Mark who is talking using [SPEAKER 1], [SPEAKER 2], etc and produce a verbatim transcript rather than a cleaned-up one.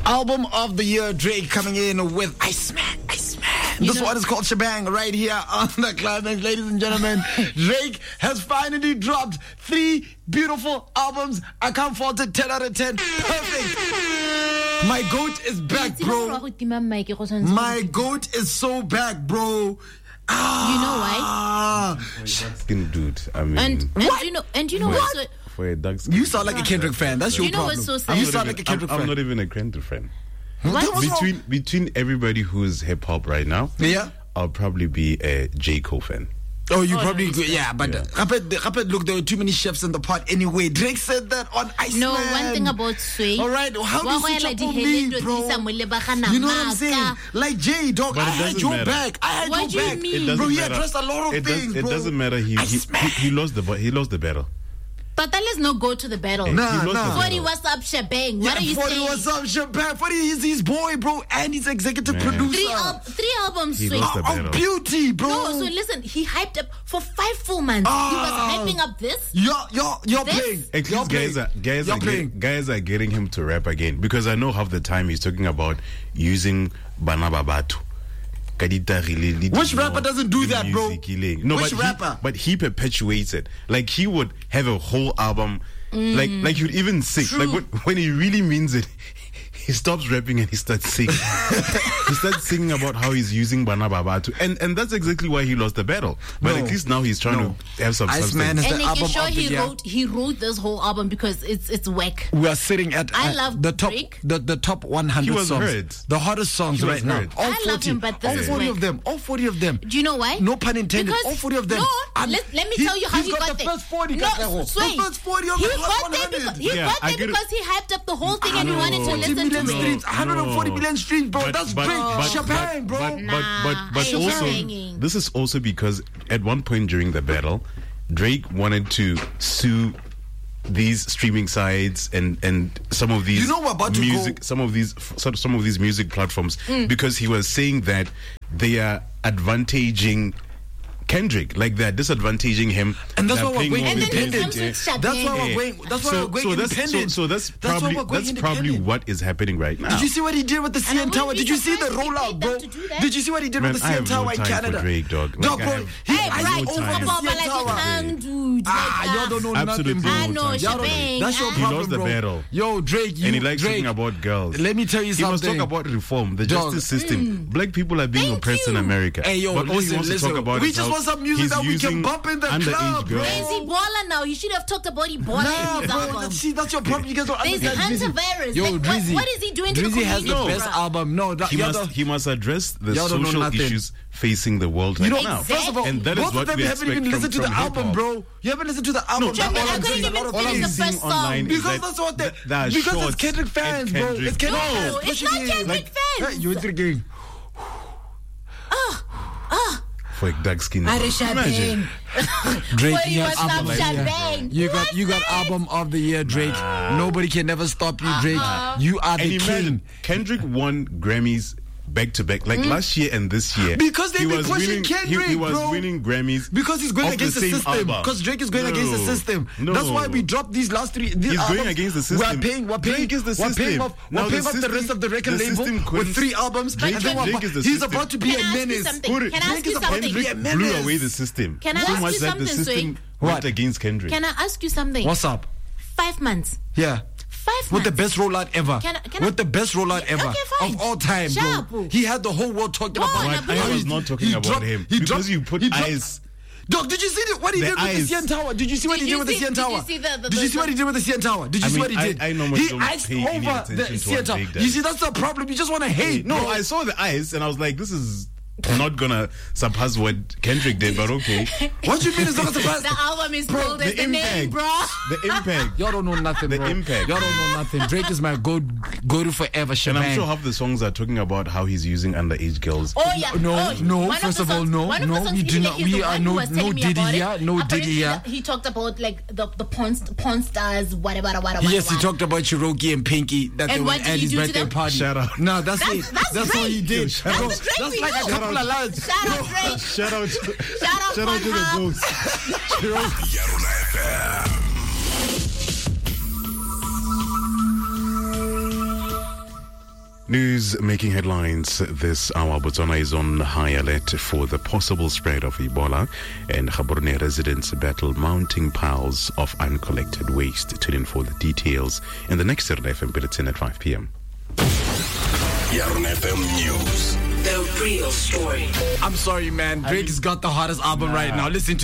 [SPEAKER 1] Album of the year, Drake coming in with Iceman, Iceman. You this know, one is called Shebang right here on the Climax, ladies and gentlemen. Drake has finally dropped three beautiful albums. I can't fault it, ten out of ten. Perfect. My goat is back, bro. My goat is so back, bro. Ah,
[SPEAKER 2] you know why?
[SPEAKER 3] Dark skin dude. I mean,
[SPEAKER 2] and, and you know, and you know what? what?
[SPEAKER 3] For a dark skin
[SPEAKER 1] you sound like a Kendrick fan. That's your
[SPEAKER 2] you know
[SPEAKER 1] problem.
[SPEAKER 2] What's so sad?
[SPEAKER 1] You sound like a Kendrick
[SPEAKER 3] I'm,
[SPEAKER 1] fan.
[SPEAKER 3] I'm not even a Kendrick fan.
[SPEAKER 2] What?
[SPEAKER 3] Between between everybody who's hip hop right now,
[SPEAKER 1] yeah,
[SPEAKER 3] I'll probably be a J. Cole fan.
[SPEAKER 1] Oh, you
[SPEAKER 2] oh,
[SPEAKER 1] probably go, yeah, but yeah. Uh, look, there were too many chefs in the pot anyway. Drake said that on Iceman.
[SPEAKER 2] No, one thing about Sway.
[SPEAKER 1] All right, how do you switch up on me, bro? You know what I'm saying? Like Jay, dog, I had your matter. back. I had
[SPEAKER 2] what
[SPEAKER 1] your back,
[SPEAKER 2] mean?
[SPEAKER 1] bro. He addressed a lot of
[SPEAKER 3] it
[SPEAKER 1] things,
[SPEAKER 3] does,
[SPEAKER 1] bro.
[SPEAKER 3] It doesn't matter. He he, he he lost the he lost the battle.
[SPEAKER 2] But then let's not go to the battle.
[SPEAKER 1] Nah, nah.
[SPEAKER 2] forty, what's up, Shebang?
[SPEAKER 1] Yeah,
[SPEAKER 2] what are you
[SPEAKER 1] forty,
[SPEAKER 2] saying?
[SPEAKER 1] what's up, Shebang? forty, he's his boy, bro, and he's executive
[SPEAKER 3] Man.
[SPEAKER 1] producer.
[SPEAKER 2] Three, al- three albums,
[SPEAKER 3] He
[SPEAKER 2] Sway.
[SPEAKER 3] lost the battle.
[SPEAKER 1] Of beauty, bro.
[SPEAKER 2] No, so listen, he hyped up for five full months.
[SPEAKER 1] Ah.
[SPEAKER 2] He was hyping up this.
[SPEAKER 1] You're, you're, you're
[SPEAKER 2] This?
[SPEAKER 1] playing.
[SPEAKER 3] At
[SPEAKER 1] You're
[SPEAKER 3] least guys
[SPEAKER 1] playing.
[SPEAKER 3] are guys
[SPEAKER 1] You're
[SPEAKER 3] are
[SPEAKER 1] playing.
[SPEAKER 3] get, guys are getting him to rap again, because I know half the time he's talking about using Bana Babatu.
[SPEAKER 1] Which rapper doesn't do that, bro?
[SPEAKER 3] No,
[SPEAKER 1] Which
[SPEAKER 3] but
[SPEAKER 1] rapper?
[SPEAKER 3] He, but he perpetuates it. Like, he would have a whole album. Mm. Like, like he'd even sing.
[SPEAKER 2] True.
[SPEAKER 3] Like, when, when he really means it, he stops rapping and he starts singing. He starts singing about how he's using Bana Babatu, and and that's exactly why he lost the battle. But
[SPEAKER 1] No.
[SPEAKER 3] at least now he's trying
[SPEAKER 1] No.
[SPEAKER 3] to have some
[SPEAKER 1] Iceman
[SPEAKER 3] substance.
[SPEAKER 1] is
[SPEAKER 2] And
[SPEAKER 1] the
[SPEAKER 2] like,
[SPEAKER 1] album
[SPEAKER 2] you sure
[SPEAKER 1] of the
[SPEAKER 2] he
[SPEAKER 1] year.
[SPEAKER 2] wrote he wrote this whole album because it's it's whack.
[SPEAKER 1] We are sitting at
[SPEAKER 2] I
[SPEAKER 1] uh,
[SPEAKER 2] love
[SPEAKER 1] the top
[SPEAKER 2] Drake.
[SPEAKER 1] the, the top one hundred
[SPEAKER 3] He was
[SPEAKER 1] songs.
[SPEAKER 3] heard.
[SPEAKER 1] The hottest songs
[SPEAKER 3] He was
[SPEAKER 1] right now.
[SPEAKER 3] heard.
[SPEAKER 1] All
[SPEAKER 2] I love
[SPEAKER 1] forty.
[SPEAKER 2] him, but this
[SPEAKER 1] all
[SPEAKER 2] is
[SPEAKER 1] forty
[SPEAKER 2] whack.
[SPEAKER 1] of them. All forty of them.
[SPEAKER 2] Do you know why?
[SPEAKER 1] No pun intended.
[SPEAKER 2] Because,
[SPEAKER 1] all forty of them.
[SPEAKER 2] No,
[SPEAKER 1] I'm-
[SPEAKER 2] let, let me
[SPEAKER 1] he-
[SPEAKER 2] tell you how
[SPEAKER 1] he's
[SPEAKER 2] he
[SPEAKER 1] got,
[SPEAKER 2] got
[SPEAKER 1] the
[SPEAKER 2] there.
[SPEAKER 1] first forty.
[SPEAKER 2] No,
[SPEAKER 1] Katlego.
[SPEAKER 2] Sway.
[SPEAKER 1] The first forty of
[SPEAKER 2] He
[SPEAKER 1] the
[SPEAKER 2] got
[SPEAKER 1] hot
[SPEAKER 2] there
[SPEAKER 1] one hundred.
[SPEAKER 2] because he
[SPEAKER 3] Yeah,
[SPEAKER 2] got
[SPEAKER 3] I
[SPEAKER 2] there
[SPEAKER 3] get it.
[SPEAKER 2] because he hyped up the whole thing and he
[SPEAKER 3] No.
[SPEAKER 2] wanted to
[SPEAKER 1] forty
[SPEAKER 2] listen
[SPEAKER 1] million
[SPEAKER 2] to
[SPEAKER 1] streams.
[SPEAKER 2] it.
[SPEAKER 1] one hundred forty
[SPEAKER 3] No.
[SPEAKER 1] million streams, bro.
[SPEAKER 3] But-
[SPEAKER 1] That's
[SPEAKER 3] but-
[SPEAKER 1] great.
[SPEAKER 3] but-
[SPEAKER 1] Champagne, bro.
[SPEAKER 3] But but but
[SPEAKER 2] Nah,
[SPEAKER 3] but
[SPEAKER 2] I
[SPEAKER 3] also,
[SPEAKER 2] ain't.
[SPEAKER 3] this is also because at one point during the battle, Drake wanted to sue these streaming sites and and some of these
[SPEAKER 1] You know we're about to
[SPEAKER 3] music
[SPEAKER 1] go-
[SPEAKER 3] some of these some some of these music platforms because he was saying that they are advantaging Kendrick, like they're disadvantaging him,
[SPEAKER 1] And that's
[SPEAKER 3] They're
[SPEAKER 1] why we're
[SPEAKER 3] paying
[SPEAKER 1] going
[SPEAKER 3] more
[SPEAKER 2] And then he
[SPEAKER 3] attention
[SPEAKER 2] comes
[SPEAKER 3] to-
[SPEAKER 2] with Shebang.
[SPEAKER 1] That's why we're
[SPEAKER 3] Yeah.
[SPEAKER 1] going. That's why
[SPEAKER 3] so,
[SPEAKER 1] we're going
[SPEAKER 3] so that's so,
[SPEAKER 1] independent.
[SPEAKER 3] so that's
[SPEAKER 1] That's why
[SPEAKER 3] probably
[SPEAKER 1] we're going
[SPEAKER 3] that's probably
[SPEAKER 1] independent.
[SPEAKER 3] what is happening right now.
[SPEAKER 1] Did you see what he did with the C
[SPEAKER 2] And I
[SPEAKER 1] N
[SPEAKER 2] wouldn't
[SPEAKER 1] Tower?
[SPEAKER 2] be
[SPEAKER 1] Did you see the
[SPEAKER 2] surprised if he
[SPEAKER 1] rollout,
[SPEAKER 2] paid
[SPEAKER 1] bro?
[SPEAKER 2] them to do that.
[SPEAKER 1] Did you see what he did
[SPEAKER 3] Man,
[SPEAKER 1] with the
[SPEAKER 3] I
[SPEAKER 1] C N
[SPEAKER 3] have no
[SPEAKER 1] Tower in
[SPEAKER 3] time for
[SPEAKER 1] Canada?
[SPEAKER 3] Drake, dog.
[SPEAKER 1] Dog,
[SPEAKER 3] Like, I
[SPEAKER 1] bro,
[SPEAKER 3] have-
[SPEAKER 1] he
[SPEAKER 2] Hey,
[SPEAKER 1] I
[SPEAKER 2] right,
[SPEAKER 1] know
[SPEAKER 2] over
[SPEAKER 1] time.
[SPEAKER 2] Boba
[SPEAKER 1] C N
[SPEAKER 2] like
[SPEAKER 1] Tower.
[SPEAKER 2] a tongue, dude.
[SPEAKER 1] Ah,
[SPEAKER 2] Like,
[SPEAKER 1] y'all don't know
[SPEAKER 3] Absolutely
[SPEAKER 1] nothing, bro.
[SPEAKER 2] I know,
[SPEAKER 1] Y'all don't-
[SPEAKER 2] Shebang.
[SPEAKER 1] That's your
[SPEAKER 2] He
[SPEAKER 1] problem,
[SPEAKER 3] lost the
[SPEAKER 1] bro.
[SPEAKER 3] battle.
[SPEAKER 1] Yo, Drake, you,
[SPEAKER 3] and he likes
[SPEAKER 1] Drake,
[SPEAKER 3] talking about girls.
[SPEAKER 1] Let me tell you
[SPEAKER 3] He must
[SPEAKER 1] something.
[SPEAKER 3] talk about reform, the
[SPEAKER 1] Dog.
[SPEAKER 3] justice system. Black people are being
[SPEAKER 2] Thank
[SPEAKER 3] oppressed
[SPEAKER 2] you.
[SPEAKER 3] in America.
[SPEAKER 1] Hey, yo,
[SPEAKER 3] but all
[SPEAKER 1] listen,
[SPEAKER 3] he wants
[SPEAKER 1] listen.
[SPEAKER 3] to talk about
[SPEAKER 1] We
[SPEAKER 3] is
[SPEAKER 1] just
[SPEAKER 3] how
[SPEAKER 1] want some music
[SPEAKER 3] he's
[SPEAKER 1] that we can
[SPEAKER 3] using
[SPEAKER 1] bump in the
[SPEAKER 3] underage
[SPEAKER 1] club, bro.
[SPEAKER 3] girls.
[SPEAKER 2] Where's he baller now? He should have talked about Ebola
[SPEAKER 1] Nah,
[SPEAKER 2] in his
[SPEAKER 1] bro,
[SPEAKER 2] album.
[SPEAKER 1] that- see, that's your problem. You guys don't
[SPEAKER 2] There's
[SPEAKER 1] understand Drizzy.
[SPEAKER 2] hantavirus.
[SPEAKER 1] Yo,
[SPEAKER 2] Like, what-
[SPEAKER 1] Drizzy.
[SPEAKER 2] what is he doing to the
[SPEAKER 1] Drizzy has the
[SPEAKER 2] community,
[SPEAKER 1] best
[SPEAKER 2] bro?
[SPEAKER 1] album. No, that,
[SPEAKER 3] He
[SPEAKER 1] y'all
[SPEAKER 3] must
[SPEAKER 1] don't-
[SPEAKER 3] he must address the
[SPEAKER 1] Y'all don't know
[SPEAKER 3] social
[SPEAKER 1] nothing.
[SPEAKER 3] issues facing the world
[SPEAKER 1] You
[SPEAKER 3] right
[SPEAKER 1] don't
[SPEAKER 3] now.
[SPEAKER 2] Exactly.
[SPEAKER 1] First of all,
[SPEAKER 3] And that is
[SPEAKER 1] both
[SPEAKER 3] what
[SPEAKER 1] of them
[SPEAKER 3] we
[SPEAKER 1] haven't
[SPEAKER 3] expect
[SPEAKER 1] even listened to
[SPEAKER 3] from-
[SPEAKER 1] the
[SPEAKER 3] from
[SPEAKER 1] album,
[SPEAKER 3] hip-hop.
[SPEAKER 1] bro. You haven't listened to the album.
[SPEAKER 3] No,
[SPEAKER 1] That
[SPEAKER 2] Jimmy,
[SPEAKER 1] all
[SPEAKER 2] I
[SPEAKER 1] I'm
[SPEAKER 2] couldn't
[SPEAKER 1] seeing-
[SPEAKER 2] even
[SPEAKER 1] all I'm
[SPEAKER 2] finish the
[SPEAKER 1] seeing-
[SPEAKER 2] first
[SPEAKER 3] online
[SPEAKER 2] song.
[SPEAKER 3] is
[SPEAKER 1] Because
[SPEAKER 3] that
[SPEAKER 1] that's what they.
[SPEAKER 3] th- there are
[SPEAKER 1] Because it's
[SPEAKER 3] shorts
[SPEAKER 1] Kendrick
[SPEAKER 3] and
[SPEAKER 1] fans, bro.
[SPEAKER 3] Kendrick.
[SPEAKER 1] It's Kendrick
[SPEAKER 2] No,
[SPEAKER 1] fans.
[SPEAKER 2] it's
[SPEAKER 1] pushing
[SPEAKER 2] not
[SPEAKER 1] it.
[SPEAKER 2] Kendrick
[SPEAKER 1] Like,
[SPEAKER 2] fans.
[SPEAKER 1] hey, you're thinking.
[SPEAKER 3] For a dark skin.
[SPEAKER 2] Are Shebang.
[SPEAKER 1] Drake,
[SPEAKER 2] What
[SPEAKER 1] you
[SPEAKER 2] was
[SPEAKER 1] have
[SPEAKER 2] up,
[SPEAKER 1] album of the year.
[SPEAKER 2] Shebang?
[SPEAKER 1] You got
[SPEAKER 2] What's
[SPEAKER 1] you got
[SPEAKER 2] that?
[SPEAKER 1] album of the year, Drake. Nobody can never stop you, Drake. You are
[SPEAKER 3] And
[SPEAKER 1] the
[SPEAKER 3] imagine,
[SPEAKER 1] king.
[SPEAKER 3] Kendrick won Grammys back to back, like last year and this year.
[SPEAKER 1] Because they've
[SPEAKER 3] he
[SPEAKER 1] been
[SPEAKER 3] was
[SPEAKER 1] pushing
[SPEAKER 3] winning,
[SPEAKER 1] Kendrick,
[SPEAKER 3] he, he was
[SPEAKER 1] bro.
[SPEAKER 3] winning Grammys
[SPEAKER 1] Because he's going
[SPEAKER 3] of
[SPEAKER 1] against the,
[SPEAKER 3] same
[SPEAKER 1] system.
[SPEAKER 3] album.
[SPEAKER 1] Because Drake is going
[SPEAKER 3] No.
[SPEAKER 1] against the system.
[SPEAKER 3] No.
[SPEAKER 1] That's why we dropped these last three. These
[SPEAKER 3] He's going
[SPEAKER 1] albums.
[SPEAKER 3] against the system.
[SPEAKER 1] We're paying. We're paying.
[SPEAKER 3] Drake is the
[SPEAKER 1] we're
[SPEAKER 3] system.
[SPEAKER 1] paying off.
[SPEAKER 3] Now
[SPEAKER 1] We're
[SPEAKER 3] the
[SPEAKER 1] paying off the
[SPEAKER 3] system-
[SPEAKER 1] rest of the record
[SPEAKER 3] the
[SPEAKER 1] label
[SPEAKER 3] system
[SPEAKER 1] with
[SPEAKER 3] couldn't-
[SPEAKER 1] three albums.
[SPEAKER 3] Drake-
[SPEAKER 1] and then
[SPEAKER 3] Drake
[SPEAKER 1] we're,
[SPEAKER 3] is the
[SPEAKER 1] he's
[SPEAKER 3] system.
[SPEAKER 1] about to be
[SPEAKER 2] Can I
[SPEAKER 1] a
[SPEAKER 2] ask you
[SPEAKER 1] menace.
[SPEAKER 2] something?
[SPEAKER 3] Put it-
[SPEAKER 2] Can I ask
[SPEAKER 1] Drake
[SPEAKER 2] you
[SPEAKER 1] is about to
[SPEAKER 2] something?
[SPEAKER 1] be a
[SPEAKER 3] Kendrick blew
[SPEAKER 1] menace.
[SPEAKER 3] away the system.
[SPEAKER 2] Can I
[SPEAKER 3] so
[SPEAKER 2] ask
[SPEAKER 3] much
[SPEAKER 2] you
[SPEAKER 3] that the
[SPEAKER 2] something,
[SPEAKER 3] system
[SPEAKER 1] Sway?
[SPEAKER 3] went against Kendrick.
[SPEAKER 2] Can I ask you something?
[SPEAKER 1] What's up?
[SPEAKER 2] Five months.
[SPEAKER 1] Yeah.
[SPEAKER 2] Five
[SPEAKER 1] With the
[SPEAKER 2] months.
[SPEAKER 1] best rollout ever.
[SPEAKER 2] Can I- can I-
[SPEAKER 1] With the best rollout
[SPEAKER 2] Yeah,
[SPEAKER 1] ever
[SPEAKER 2] okay, fine.
[SPEAKER 1] of all time,
[SPEAKER 2] Sharp.
[SPEAKER 1] bro. He had the whole world talking
[SPEAKER 2] Whoa,
[SPEAKER 1] about
[SPEAKER 2] nah,
[SPEAKER 1] him.
[SPEAKER 2] but
[SPEAKER 3] I
[SPEAKER 2] he-
[SPEAKER 3] was not talking
[SPEAKER 1] he
[SPEAKER 3] about
[SPEAKER 1] dropped-
[SPEAKER 3] him
[SPEAKER 1] he
[SPEAKER 3] because
[SPEAKER 1] dropped-
[SPEAKER 3] you put
[SPEAKER 1] he dropped-
[SPEAKER 3] eyes.
[SPEAKER 1] Dog, did you see the, what he
[SPEAKER 3] The
[SPEAKER 1] did with
[SPEAKER 3] eyes.
[SPEAKER 1] the C N Tower? Did you see what
[SPEAKER 2] Did
[SPEAKER 1] he did
[SPEAKER 2] you
[SPEAKER 1] with the
[SPEAKER 2] see-
[SPEAKER 1] C N
[SPEAKER 2] did you
[SPEAKER 1] Tower?
[SPEAKER 2] see the- the-
[SPEAKER 1] Did you see
[SPEAKER 2] the-
[SPEAKER 1] what he did with the C N Tower? Did you
[SPEAKER 3] I
[SPEAKER 1] see
[SPEAKER 3] mean,
[SPEAKER 1] what he
[SPEAKER 3] I-
[SPEAKER 1] did?
[SPEAKER 3] I normally
[SPEAKER 1] he
[SPEAKER 3] don't
[SPEAKER 1] iced
[SPEAKER 3] pay any
[SPEAKER 1] over
[SPEAKER 3] attention
[SPEAKER 1] the
[SPEAKER 3] to
[SPEAKER 1] C N
[SPEAKER 3] what
[SPEAKER 1] Tower.
[SPEAKER 3] Drake does.
[SPEAKER 1] You see, that's the problem. You just want to hate.
[SPEAKER 3] No, I saw the eyes and I was like, this is not gonna surpass what Kendrick did, but okay.
[SPEAKER 1] What do you mean it's not a surprise?
[SPEAKER 2] The album is called as
[SPEAKER 3] the
[SPEAKER 2] the name,
[SPEAKER 3] impact.
[SPEAKER 2] bro.
[SPEAKER 3] The impact.
[SPEAKER 1] Y'all don't know nothing,
[SPEAKER 3] The
[SPEAKER 1] bro.
[SPEAKER 3] impact.
[SPEAKER 1] Y'all don't know nothing. Drake is my go go to forever.
[SPEAKER 3] And
[SPEAKER 1] Shebang.
[SPEAKER 3] I'm sure half the songs are talking about how he's using underage girls.
[SPEAKER 2] Oh yeah.
[SPEAKER 1] No,
[SPEAKER 2] oh,
[SPEAKER 1] no,
[SPEAKER 2] one
[SPEAKER 1] first
[SPEAKER 2] the
[SPEAKER 1] of all,
[SPEAKER 2] songs-
[SPEAKER 1] no,
[SPEAKER 2] one of
[SPEAKER 1] no,
[SPEAKER 2] the songs
[SPEAKER 1] we do
[SPEAKER 2] even
[SPEAKER 1] not-
[SPEAKER 2] like is
[SPEAKER 1] we
[SPEAKER 2] the
[SPEAKER 1] are
[SPEAKER 2] one
[SPEAKER 1] no-
[SPEAKER 2] who was
[SPEAKER 1] no
[SPEAKER 2] telling me
[SPEAKER 1] Diddy
[SPEAKER 2] about
[SPEAKER 1] here,
[SPEAKER 2] it.
[SPEAKER 1] no
[SPEAKER 2] Apparently
[SPEAKER 1] Diddy here.
[SPEAKER 2] He talked about like the the porn, porn stars, whatever, whatever.
[SPEAKER 1] Yes, he
[SPEAKER 2] whatever.
[SPEAKER 1] talked about Cherokee and Pinky that they
[SPEAKER 2] And
[SPEAKER 1] were
[SPEAKER 2] what did
[SPEAKER 1] at
[SPEAKER 2] he
[SPEAKER 1] his
[SPEAKER 2] do to
[SPEAKER 1] birthday
[SPEAKER 2] them?
[SPEAKER 1] party.
[SPEAKER 3] Shut up.
[SPEAKER 1] No, that's
[SPEAKER 2] That's-
[SPEAKER 1] it.
[SPEAKER 2] that's
[SPEAKER 1] That's all he
[SPEAKER 2] Drake.
[SPEAKER 1] did.
[SPEAKER 3] Shut
[SPEAKER 1] Bro,
[SPEAKER 2] up. That's the Drake
[SPEAKER 1] that's
[SPEAKER 2] we
[SPEAKER 1] like
[SPEAKER 2] know.
[SPEAKER 1] a couple of lines.
[SPEAKER 2] Shout out Drake.
[SPEAKER 3] Shout out,
[SPEAKER 2] Shout out
[SPEAKER 3] shout out to the
[SPEAKER 2] Pornhub.
[SPEAKER 3] ghost.
[SPEAKER 4] Yarona F M.
[SPEAKER 3] News making headlines this hour. Botswana is on high alert for the possible spread of Ebola, and Gaborone residents battle mounting piles of uncollected waste. Tune in for the details in the next Yarona F M bulletin at five p.m.
[SPEAKER 4] Yarona F M News.
[SPEAKER 5] The real story.
[SPEAKER 1] I'm sorry, man. Drake's got the hottest album right now. Listen to